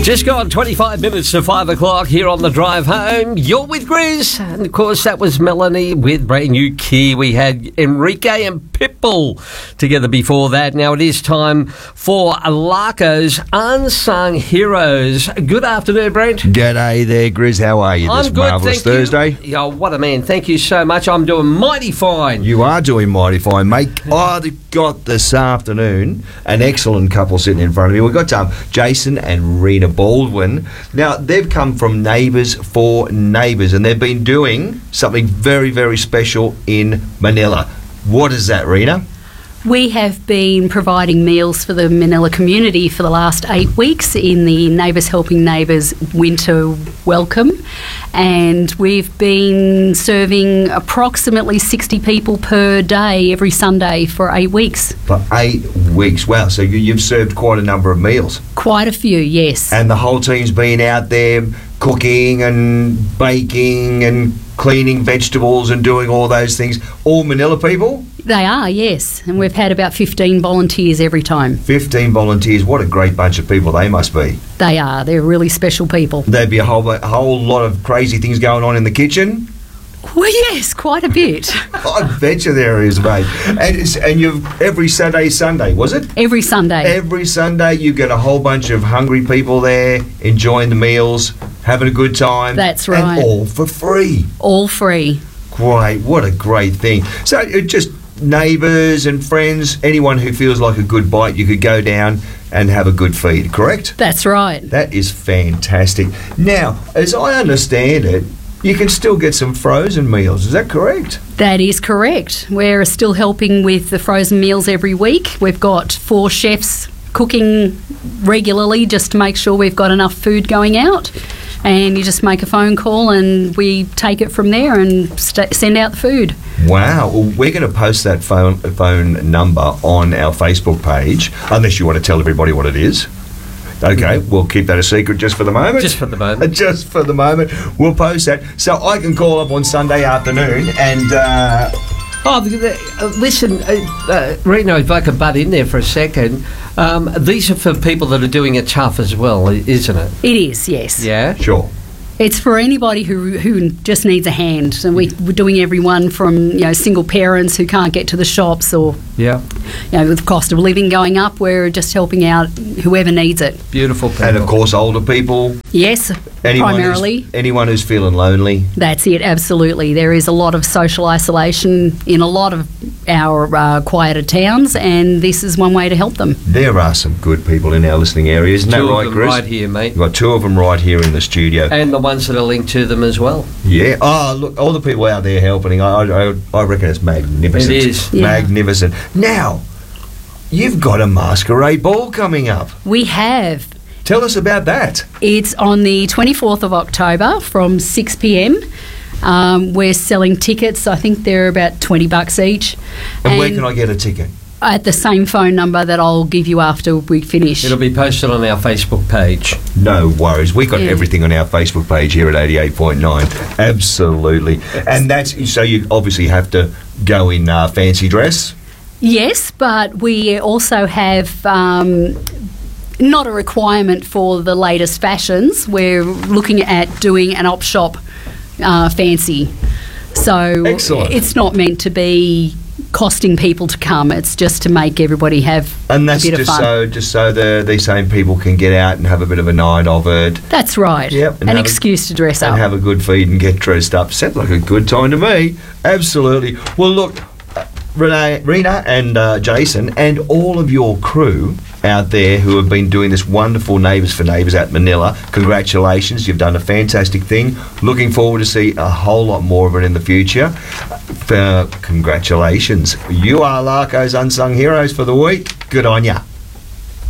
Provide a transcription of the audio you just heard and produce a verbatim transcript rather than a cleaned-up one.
Just gone twenty-five minutes to five o'clock here on the drive home. You're with Grizz. And, of course, that was Melanie with Brand New Key. We had Enrique and Pitbull together before that. Now it is time for Larko's Unsung Heroes. Good afternoon, Brent. G'day there, Grizz. How are you this I'm good, marvellous thank Thursday? You. Oh, what a man. Thank you so much. I'm doing mighty fine. You are doing mighty fine, mate. I've got this afternoon an excellent couple sitting in front of me. We've got um, Jason and Rena Baldwin. Now, they've come from Neighbours for Neighbours, and they've been doing something very, very special in Manila. What is that, Rena? We have been providing meals for the Manila community for the last eight weeks in the Neighbours Helping Neighbours Winter Welcome, and we've been serving approximately sixty people per day every Sunday for eight weeks. For eight weeks. Wow, so you, you've served quite a number of meals. Quite a few, yes. And the whole team's been out there cooking and baking and cleaning vegetables and doing all those things. All Manila people? They are, yes. And we've had about fifteen volunteers every time. fifteen volunteers. What a great bunch of people they must be. They are. They're really special people. There'd be a whole, a whole lot of crazy things going on in the kitchen. Well, yes, quite a bit. I bet you there is, mate. And, it's, and you've every Saturday, Sunday, was it? Every Sunday. Every Sunday you get a whole bunch of hungry people there enjoying the meals, having a good time. That's right. And all for free. All free. Great. What a great thing. So it just neighbours and friends, anyone who feels like a good bite, you could go down and have a good feed, correct? That's right. That is fantastic. Now, as I understand it, you can still get some frozen meals. Is that correct? That is correct. We're still helping with the frozen meals every week. We've got four chefs cooking regularly just to make sure we've got enough food going out. And you just make a phone call and we take it from there and st- send out the food. Wow. Well, we're going to post that phone phone number on our Facebook page, unless you want to tell everybody what it is. Okay, we'll keep that a secret just for the moment. Just for the moment. Just for the moment. We'll post that. So I can call up on Sunday afternoon and... Uh, Oh, the, the, uh, listen, uh, uh, Reno, if I could butt in there for a second, um, these are for people that are doing it tough as well, isn't it? It is, yes. Yeah? Sure. It's for anybody who who just needs a hand. And we, we're doing everyone from, you know, single parents who can't get to the shops or, Yeah. you know, with the cost of living going up, we're just helping out whoever needs it. Beautiful people. And, of course, older people. Yes, Anyone primarily. Who's, anyone who's feeling lonely. That's it, absolutely. There is a lot of social isolation in a lot of our uh, quieter towns, and this is one way to help them. There are some good people in our listening area, isn't Two that right, of them Chris? right here, mate. We've got two of them right here in the studio. And the ones that are linked to them as well. Yeah. Oh, look, all the people out there helping, I, I, I reckon it's magnificent. It is. Yeah. Magnificent. Now, you've got a masquerade ball coming up. We have. Tell us about that. It's on the twenty-fourth of October from six p.m. Um, we're selling tickets. I think they're about twenty bucks each. And, where can I get a ticket? At the same phone number that I'll give you after we finish. It'll be posted on our Facebook page. No worries. We've got Yeah. everything on our Facebook page here at eighty-eight point nine. Absolutely. And that's so you obviously have to go in uh, fancy dress. Yes, but we also have um, not a requirement for the latest fashions. We're looking at doing an op shop uh, fancy. So Excellent. It's not meant to be costing people to come. It's just to make everybody have And that's a bit just of fun. so just so the these same people can get out and have a bit of a night of it. That's right. Yep, and An have a- excuse to dress And up. have a good feed and get dressed up. Sounds like a good time to me. Absolutely. Well, look, Renee, Rena and uh, Jason and all of your crew out there who have been doing this wonderful Neighbours for Neighbours at Manila, congratulations. You've done a fantastic thing. Looking forward to see a whole lot more of it in the future. Uh, congratulations. You are Larko's Unsung Heroes for the week. Good on ya.